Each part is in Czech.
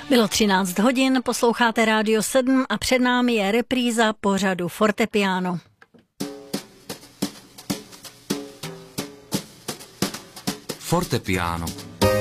Bylo 13 hodin, posloucháte Rádio 7 a před námi je repríza pořadu Fortepiano. Fortepiano.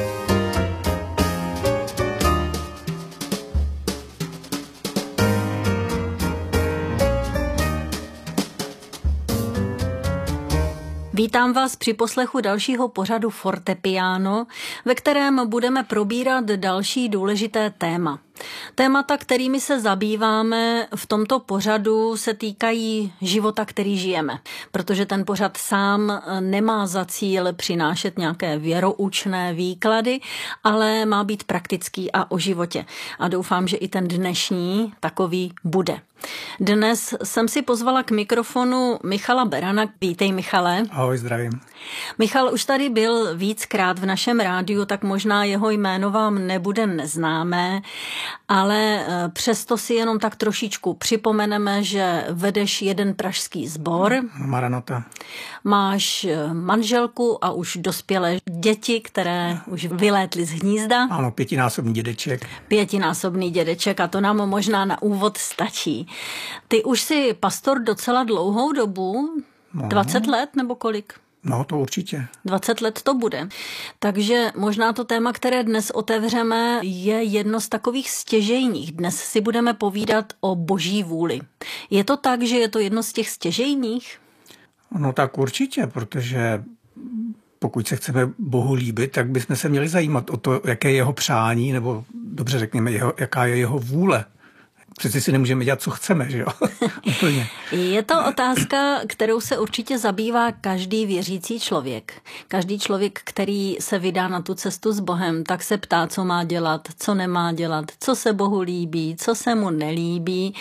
Vítám vás při poslechu dalšího pořadu Fortepiano, ve kterém budeme probírat další důležité téma. Témata, kterými se zabýváme v tomto pořadu, se týkají života, který žijeme, protože ten pořad sám nemá za cíl přinášet nějaké věroučné výklady, ale má být praktický a o životě. A doufám, že i ten dnešní takový bude. Dnes jsem si pozvala k mikrofonu Michala Berana. Vítej, Michale. Ahoj, zdravím. Michal už tady byl víckrát v našem rádiu, tak možná jeho jméno vám nebude neznámé, ale přesto si jenom tak trošičku připomeneme, že vedeš jeden pražský sbor. Maranata. Máš manželku a už dospělé děti, které už vylétly z hnízda. Ano, 5násobný dědeček. 5násobný dědeček a to nám možná na úvod stačí. Ty už jsi pastor docela dlouhou dobu, 20 let nebo kolik? No, to určitě. 20 let to bude. Takže možná to téma, které dnes otevřeme, je jedno z takových stěžejních. Dnes si budeme povídat o boží vůli. Je to tak, že je to jedno z těch stěžejních? No tak určitě, protože pokud se chceme Bohu líbit, tak bychom se měli zajímat o to, jaké je jeho přání, nebo dobře řekněme, jaká je jeho vůle. Přeci si nemůžeme dělat, co chceme, že jo? Úplně. Je to otázka, kterou se určitě zabývá každý věřící člověk. Každý člověk, který se vydá na tu cestu s Bohem, tak se ptá, co má dělat, co nemá dělat, co se Bohu líbí, co se mu nelíbí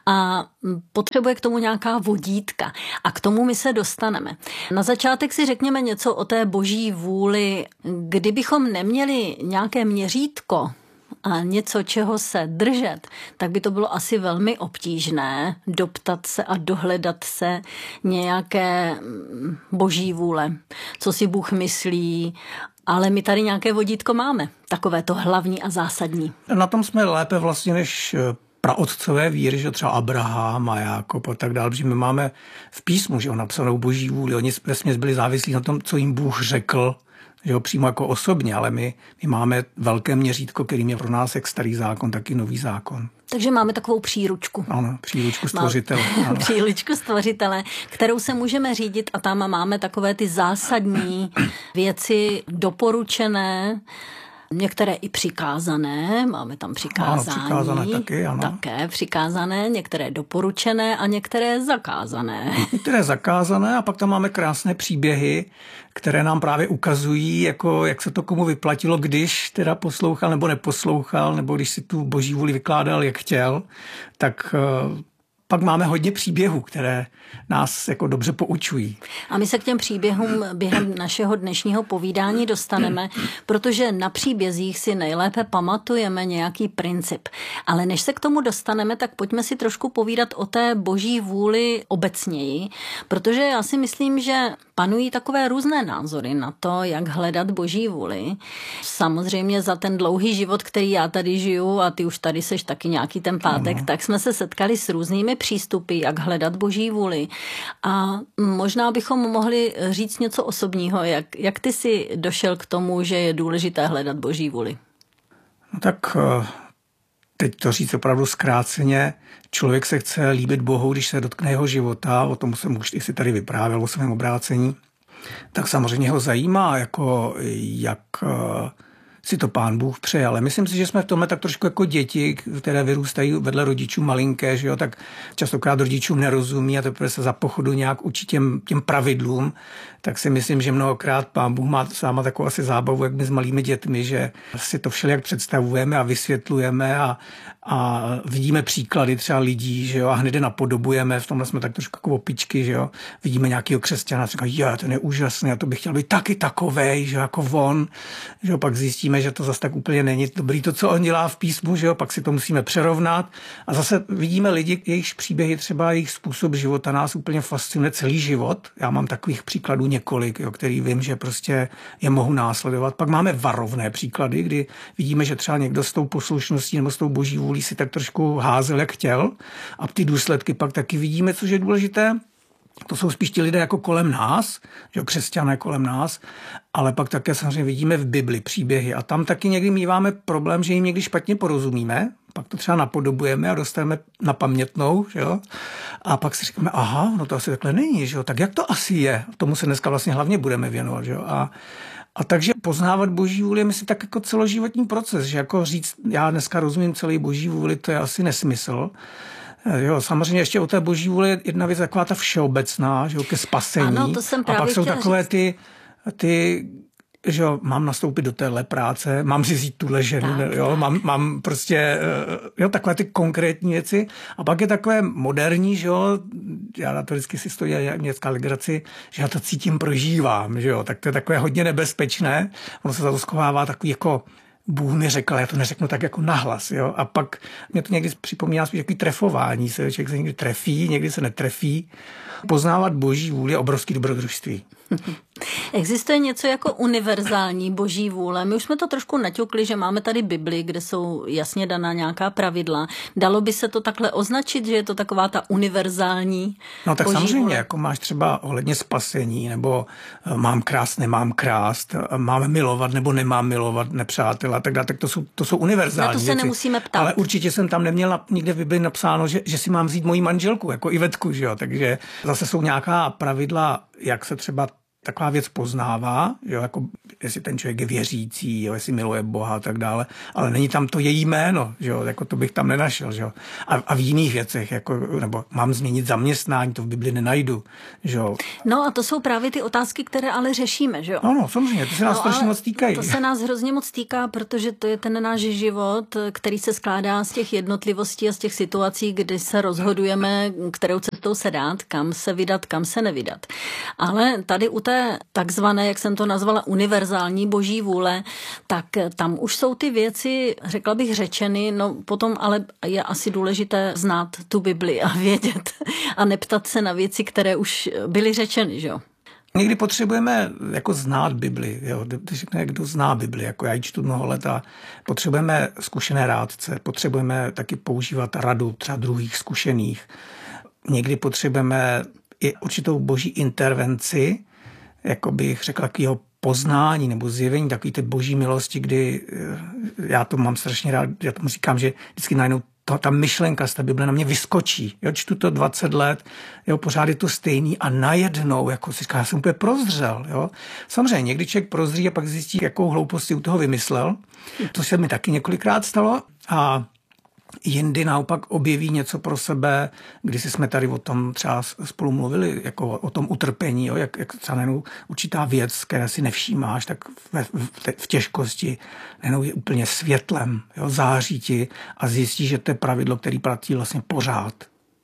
a potřebuje k tomu nějaká vodítka. A k tomu my se dostaneme. Na začátek si řekněme něco o té boží vůli. Kdybychom neměli nějaké měřítko, a něco, čeho se držet, tak by to bylo asi velmi obtížné doptat se a dohledat se nějaké boží vůle, co si Bůh myslí, ale my tady nějaké vodítko máme, takové to hlavní a zásadní. Na tom jsme lépe vlastně než praotcové víry, že třeba Abraham a Jákob a tak dále, protože my máme v písmu, že napsanou boží vůli, oni vesměs byli závislí na tom, co jim Bůh řekl, že jo, přímo jako osobně, ale my máme velké měřítko, kterým je pro nás jak starý zákon, tak i nový zákon. Takže máme takovou příručku. Ano, příručku stvořitele. Příručku stvořitele, kterou se můžeme řídit a tam máme takové ty zásadní věci doporučené, některé i přikázané, máme tam přikázání. Ano, přikázané taky, ano. Také přikázané, některé doporučené a některé zakázané. Některé zakázané a pak tam máme krásné příběhy, které nám právě ukazují, jako, jak se to komu vyplatilo, když teda poslouchal nebo neposlouchal, nebo když si tu boží vůli vykládal, jak chtěl, tak pak máme hodně příběhů, které nás jako dobře poučují. A my se k těm příběhům během našeho dnešního povídání dostaneme, protože na příbězích si nejlépe pamatujeme nějaký princip. Ale než se k tomu dostaneme, tak pojďme si trošku povídat o té boží vůli obecněji, protože já si myslím, že panují takové různé názory na to, jak hledat boží vůli. Samozřejmě za ten dlouhý život, který já tady žiju a ty už tady seš taky nějaký ten pátek, tak jsme se setkali s různými přístupy, jak hledat boží vůli. A možná bychom mohli říct něco osobního, jak ty jsi došel k tomu, že je důležité hledat boží vůli? No tak teď to říct opravdu zkráceně, člověk se chce líbit Bohu, když se dotkne jeho života, o tom jsem už si tady vyprávěl o svém obrácení, tak samozřejmě ho zajímá, jako jak si to Pán Bůh přeje, ale myslím si, že jsme v tomhle tak trošku jako děti, které vyrůstají vedle rodičů malinké, že jo, tak častokrát rodičům nerozumí a teprve se za pochodu nějak učí těm pravidlům, tak si myslím, že mnohokrát Pán Bůh má sama takovou asi zábavu, jak my s malými dětmi, že si to všelijak představujeme a vysvětlujeme a vidíme příklady třeba lidí, že jo, a hned je napodobujeme, v tomhle jsme tak trošku jako opičky, že jo, vidíme nějakého křesťana a říká, ten je úžasný, a to bych chtěl být taky takovej, že jo, jako on, že jo, pak zjistíme, vidíme, že to zase tak úplně není dobrý to, co on dělá v písmu, že jo, pak si to musíme přerovnat. A zase vidíme lidi, jejichž příběhy, třeba jejich způsob života nás úplně fascinuje celý život. Já mám takových příkladů několik, jo, který vím, že prostě je mohu následovat. Pak máme varovné příklady, kdy vidíme, že třeba někdo s tou poslušností nebo s tou boží vůlí si tak trošku házel, jak chtěl. A ty důsledky pak taky vidíme, což je důležité. To jsou spíš ti lidé jako kolem nás, že křesťané kolem nás, ale pak také samozřejmě vidíme v Bibli příběhy a tam taky někdy míváme problém, že jim někdy špatně porozumíme, pak to třeba napodobujeme a dostaneme na pamětnou, že jo? A pak si říkáme, aha, no to asi takhle není, že jo? Tak jak to asi je? Tomu se dneska vlastně hlavně budeme věnovat, že jo? A takže poznávat boží vůli je myslím tak jako celoživotní proces, že jako říct, já dneska rozumím celý boží vůli, to je asi nesmysl. Jo, samozřejmě ještě o té boží vůli je jedna věc taková ta všeobecná, že jo, ke spasení. Ano, to jsem právě a pak jsou takové říct. ty že jo, mám nastoupit do téhle práce, mám si vzít tuhle ženu, jo, mám prostě, jo, takové ty konkrétní věci. A pak je takové moderní, že jo, já na to vždycky si stojí nějaká legraci, že já to cítím, prožívám, že jo, tak to je takové hodně nebezpečné. Ono se za to schovává takový jako Bůh mi řekl, já to neřeknu tak jako nahlas, jo. A pak mě to někdy připomíná spíš takový trefování se, člověk se někdy trefí, někdy se netrefí. Poznávat boží vůli je obrovský dobrodružství. Existuje něco jako univerzální boží vůle? My už jsme to trošku naťukli, že máme tady Bibli, kde jsou jasně daná nějaká pravidla. Dalo by se to takhle označit, že je to taková ta univerzální No tak boží samozřejmě, vůle? jako máš třeba ohledně spasení, nebo mám krást, nemám krást, mám milovat nebo nemám milovat nepřátela, tak dále, tak to jsou univerzální Na to se věci. nemusíme ptát. Ale určitě jsem tam neměl nikde v Bibli napsáno, že si mám vzít moji manželku, jako Ivetku, že jo, takže zase jsou nějaká pravidla, jak se třeba taková věc poznává, jo, jako jestli ten člověk je věřící, jo, jestli miluje Boha a tak dále, ale není tam to její jméno, že jo, jako to bych tam nenašel, že jo. A v jiných věcech, jako, nebo mám změnit zaměstnání, to v Bibli nenajdu, že jo. No a to jsou právě ty otázky, které ale řešíme, že jo. No, samozřejmě, to se nás strašně moc týkají. To se nás hrozně moc týká, protože to je ten náš život, který se skládá z těch jednotlivostí a z těch situací, kdy se rozhodujeme, kterou cestou se dát, kam se vydat, kam se nevydat. Ale tady u té takzvané, jak jsem to nazvala, univerzální boží vůle, tak tam už jsou ty věci, řekla bych, řečeny, no potom ale je asi důležité znát tu Bibli a vědět a neptat se na věci, které už byly řečeny, že jo. Někdy potřebujeme jako znát Bibli, jo, když řekne, kdo zná Bibli, jako já ji čtu mnoho let a potřebujeme zkušené rádce, potřebujeme taky používat radu třeba druhých zkušených. Někdy potřebujeme i určitou boží intervenci, jako bych řekl, takového poznání nebo zjevení, takový ty boží milosti, kdy já to mám strašně rád, já tomu říkám, že vždycky najednou ta myšlenka z té Bible na mě vyskočí. Jo, čtu to 20 let, jo, pořád je to stejný a najednou, jako si říká, já jsem úplně prozřel. Jo. Samozřejmě někdy člověk prozří a pak zjistí, jakou hloupost si u toho vymyslel. To se mi taky několikrát stalo a jindy naopak objeví něco pro sebe, když jsme tady o tom třeba spolu mluvili, jako o tom utrpení, jo, jak třeba najednou určitá věc, které si nevšímáš, tak v těžkosti najednou je úplně světlem, jo, září ti a zjistíš, že to je pravidlo, který platí vlastně pořád.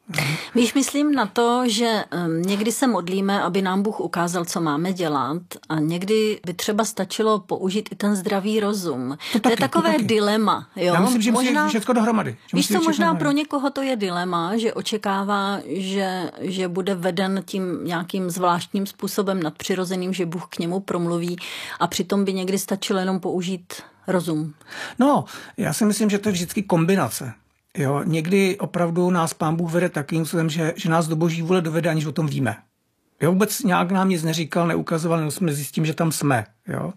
Víš, myslím na to, že někdy se modlíme, aby nám Bůh ukázal, co máme dělat a někdy by třeba stačilo použít i ten zdravý rozum. To je takové dilema. Jo? Já myslím, že musí všechno dohromady. Víš co, možná pro někoho to je dilema, že očekává, že bude veden tím nějakým zvláštním způsobem nadpřirozeným, že Bůh k němu promluví a přitom by někdy stačilo jenom použít rozum. No, já si myslím, že to je vždycky kombinace. Jo, někdy opravdu nás Pán Bůh vede takým způsobem, že nás do boží vůle dovede, aniž o tom víme. Jo, vůbec nějak nám nic neříkal, neukazoval, jenom jsme zjistím, že tam jsme. Jo.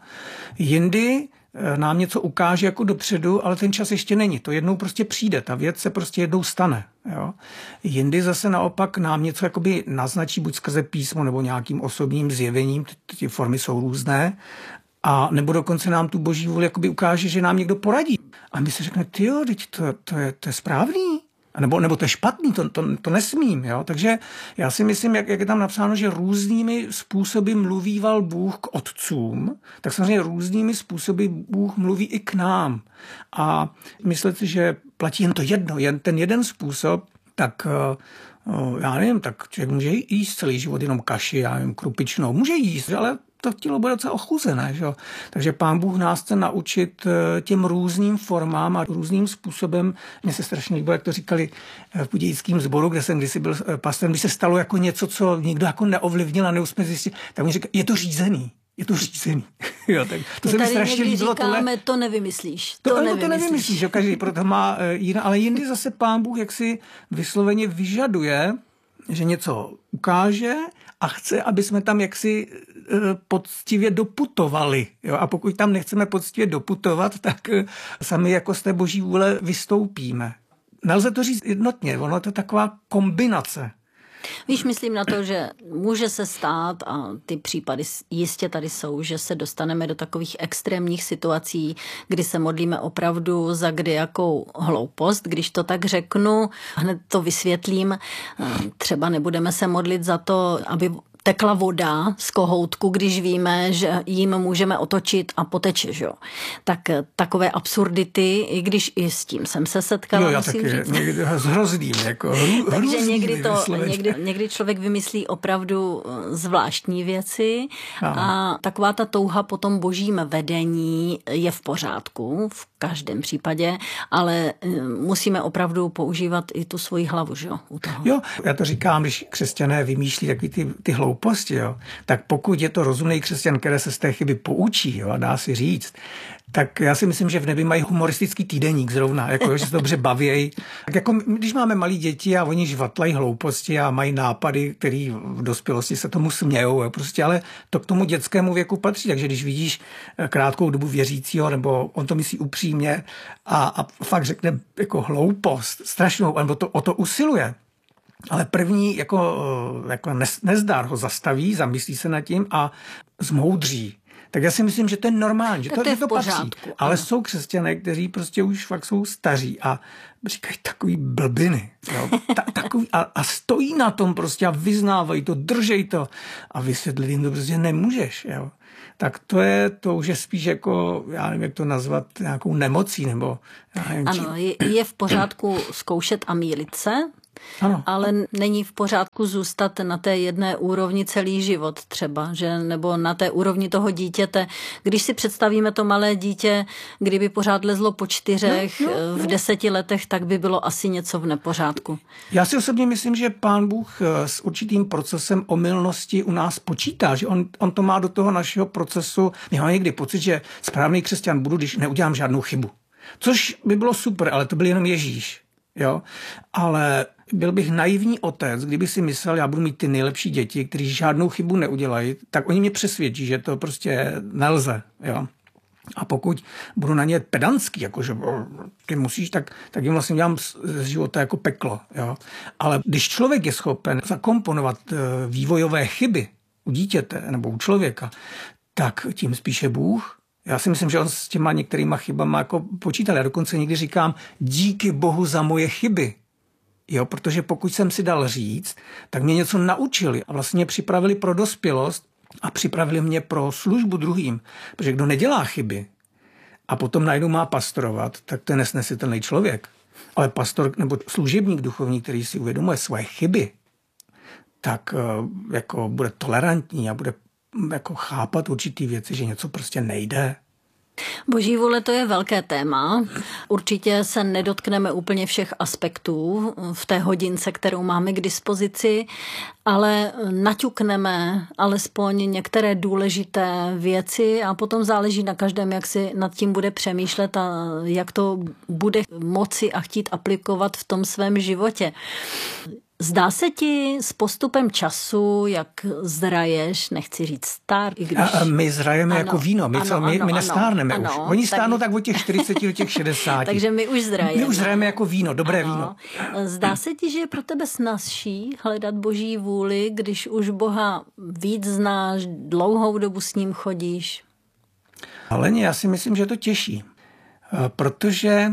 Jindy nám něco ukáže jako dopředu, ale ten čas ještě není. To jednou prostě přijde, ta věc se prostě jednou stane. Jo. Jindy zase naopak nám něco jakoby naznačí buď skrze písmo nebo nějakým osobním zjevením, ty formy jsou různé, a nebo dokonce nám tu boží vůli jakoby ukáže, že nám někdo poradí. A my si řekneme, tyjo, to je správný. Nebo to je špatný, to nesmím. Jo? Takže já si myslím, jak je tam napsáno, že různými způsoby mluvíval Bůh k otcům, tak samozřejmě různými způsoby Bůh mluví i k nám. A myslím si, že platí jen to jedno, jen ten jeden způsob, tak já nevím, tak člověk může jíst celý život jenom kaši, já nevím, krupičnou, může jíst, ale to tělo bude docela ochuzené. Že? Takže Pán Bůh nás chce naučit těm různým formám a různým způsobem. Mně se strašně líbilo, jak to říkali v budějickém sboru, kde jsem kdysi byl pastorem, když se stalo jako něco, co nikdo jako neovlivnil a neuspěl zjistit, tak mi říkal, je to řízený. Jo, tak to se mi strašně líbilo. Říkáme, to nevymyslíš. To nevymyslíš, že každý proto má jiné, ale jindy zase Pán Bůh jaksi vysloveně vyžaduje, že něco ukáže a chce, aby jsme tam jaksi poctivě doputovali. Jo? A pokud tam nechceme poctivě doputovat, tak sami jako z té boží vůle vystoupíme. Nelze to říct jednotně, ono je to taková kombinace. Víš, myslím na to, že může se stát, a ty případy jistě tady jsou, že se dostaneme do takových extrémních situací, kdy se modlíme opravdu za kdejakou hloupost. Když to tak řeknu, hned to vysvětlím, třeba nebudeme se modlit za to, aby tekla voda z kohoutku, když víme, že jim můžeme otočit a poteče, že jo. Tak takové absurdity, i když i s tím jsem se setkala, já musím taky, říct. někdy s hrozným, jako Takže někdy člověk vymyslí opravdu zvláštní věci. Aha. A taková ta touha po tom božím vedení je v pořádku, v každém případě, ale musíme opravdu používat i tu svoji hlavu, že jo, u toho. Jo, já to říkám, když křesťané vymýšlí takový ty hlouposti, jo, tak pokud je to rozumný křesťan, který se z té chyby poučí, jo, a dá si říct, tak já si myslím, že v nebi mají humoristický týdeník zrovna, jako, že se dobře bavějí. Tak jako když máme malí děti a oni žvatlají hlouposti a mají nápady, které v dospělosti se tomu smějou, prostě, ale to k tomu dětskému věku patří. Takže když vidíš krátkou dobu věřícího, nebo on to myslí upřímně a fakt řekne jako hloupost, strašnou, nebo o to usiluje, ale první jako nezdár ho zastaví, zamyslí se nad tím a zmoudří. Tak já si myslím, že to je normální, že to patří. Ale jsou křesťané, kteří prostě už fakt jsou staří a říkají takový blbiny. Jo? Takový, a stojí na tom prostě a vyznávají to, držej to a vysvětlit jim to prostě nemůžeš. Jo? Tak to už je spíš jako, já nevím, jak to nazvat, nějakou nemocí nebo... Ano, je v pořádku zkoušet a mýlit se, ano. Ale není v pořádku zůstat na té jedné úrovni celý život třeba, že? Nebo na té úrovni toho dítěte. Když si představíme to malé dítě, kdyby pořád lezlo po 4 v 10 letech, tak by bylo asi něco v nepořádku. Já si osobně myslím, že Pán Bůh s určitým procesem omylnosti u nás počítá, že on to má do toho našeho procesu. My máme někdy pocit, že správný křesťan budu, když neudělám žádnou chybu. Což by bylo super, ale to byl jenom Ježíš. Jo? Ale byl bych naivní otec, kdyby si myslel, já budu mít ty nejlepší děti, kteří žádnou chybu neudělají, tak oni mě přesvědčí, že to prostě nelze. Jo? A pokud budu na ně pedantský, jakože ty musíš, tak jim vlastně dělám z života jako peklo. Jo? Ale když člověk je schopen zakomponovat vývojové chyby u dítěte nebo u člověka, tak tím spíše Bůh. Já si myslím, že on s těma některýma chybama jako počítal. Já dokonce někdy říkám, díky Bohu za moje chyby. Jo, protože pokud jsem si dal říct, tak mě něco naučili a vlastně připravili pro dospělost a připravili mě pro službu druhým. Protože kdo nedělá chyby a potom najednou má pastorovat, tak to je nesnesitelný člověk. Ale pastor nebo služebník duchovní, který si uvědomuje svoje chyby, tak jako bude tolerantní a bude jako chápat určitý věci, že něco prostě nejde. Boží vůle, to je velké téma. Určitě se nedotkneme úplně všech aspektů v té hodince, kterou máme k dispozici, ale naťukneme alespoň některé důležité věci a potom záleží na každém, jak si nad tím bude přemýšlet a jak to bude moci a chtít aplikovat v tom svém životě. Zdá se ti s postupem času, jak zraješ, nechci říct star, i když... My zrajeme jako víno, my nestárneme už. Oni stárnou tak od těch 40 do těch 60. Takže my už zrajeme. My už zrajeme jako víno, dobré víno. Zdá se ti, že je pro tebe snazší hledat Boží vůli, když už Boha víc znáš, dlouhou dobu s ním chodíš? Heleně, já si myslím, že je to těžší, protože...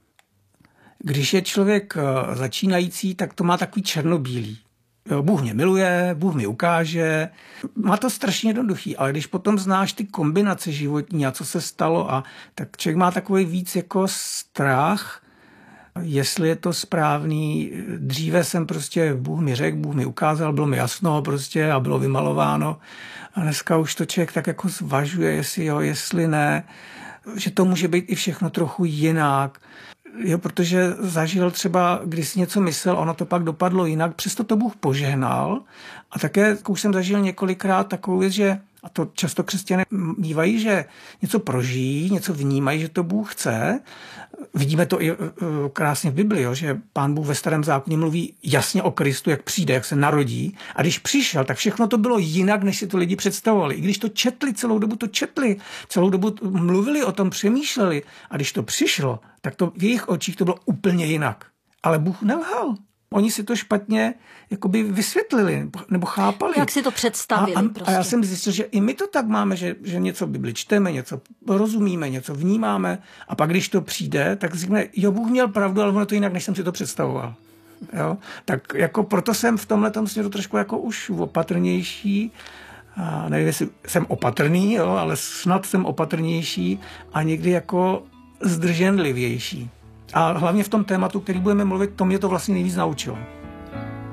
Když je člověk začínající, tak to má takový černobílý. Bůh mě miluje, Bůh mi ukáže. Má to strašně jednoduchý, ale když potom znáš ty kombinace životní a co se stalo, tak člověk má takový víc jako strach jestli je to správný. Dříve jsem prostě, Bůh mi řekl, Bůh mi ukázal, bylo mi jasno prostě a bylo vymalováno. A dneska už to člověk tak jako zvažuje, jestli jo, jestli ne, že to může být i všechno trochu jinak. Jo, protože zažil třeba, když si něco myslel, ono to pak dopadlo jinak, přesto to Bůh požehnal. A také už jsem zažil několikrát takovou věc, že, a to často křesťané mívají, že něco prožijí, něco vnímají, že to Bůh chce. Vidíme to i krásně v Biblii, jo, že Pán Bůh ve Starém zákoně mluví jasně o Kristu, jak přijde, jak se narodí. A když přišel, tak všechno to bylo jinak, než si to lidi představovali. I když to četli, celou dobu mluvili o tom, přemýšleli. A když to přišlo, tak to v jejich očích to bylo úplně jinak. Ale Bůh nelhal. Oni si to špatně jakoby vysvětlili nebo chápali. Jak si to představili a já jsem zjistil, že i my to tak máme, že něco v Bibli čteme, něco rozumíme, něco vnímáme a pak, když to přijde, tak říkáme, jo, Bůh měl pravdu, ale ono to jinak, než jsem si to představoval. Jo? Tak jako proto jsem v tomhletom směru trošku jako už opatrnější. A nevím, jestli jsem opatrný, jo, ale snad jsem opatrnější a někdy jako zdrženlivější. A hlavně v tom tématu, který budeme mluvit, to mě to vlastně nejvíc naučilo.